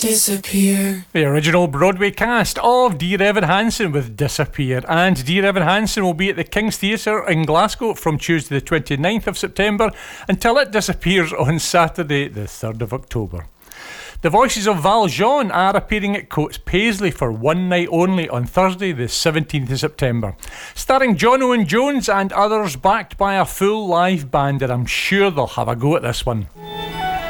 Disappear. The original Broadway cast of Dear Evan Hansen with Disappear. And Dear Evan Hansen will be at the King's Theatre in Glasgow from Tuesday the 29th of September until it disappears on Saturday the 3rd of October. The voices of Valjean are appearing at Coates Paisley for one night only on Thursday the 17th of September. Starring John Owen Jones and others, backed by a full live band, and I'm sure they'll have a go at this one.